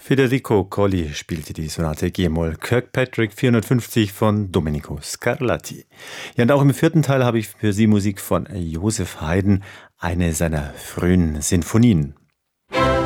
Federico Colli spielte die Sonate G-Moll Kirkpatrick 450 von Domenico Scarlatti. Ja, und auch im vierten Teil habe ich für Sie Musik von Joseph Haydn, eine seiner frühen Sinfonien.